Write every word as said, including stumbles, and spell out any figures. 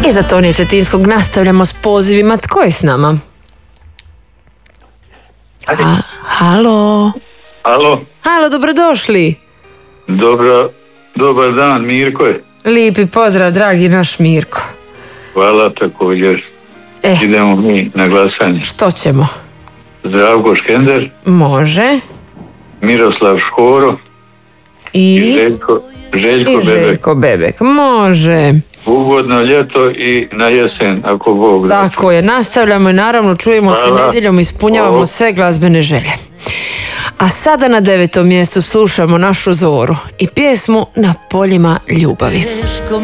I za Tonija Cetinskog nastavljamo s pozivima. Tko je s nama? Ha, halo. Alo. Halo, dobrodošli. Dobro, dobar dan, Mirko je. Lijepi pozdrav, dragi naš Mirko. Hvala također. E, Idemo mi na glasanje. što ćemo? Zdravko Škender, Može. Miroslav Škoro I, i Željko, Željko i Bebek. Željko Bebek. Može. Ugodno ljeto i na jesen, ako Bog da. Tako je, nastavljamo i naravno čujemo se Hvala. nedjeljom, ispunjavamo Hvala. sve glazbene želje. A sada na devetom mjestu slušamo našu Zoru i pjesmu Na poljima ljubavi.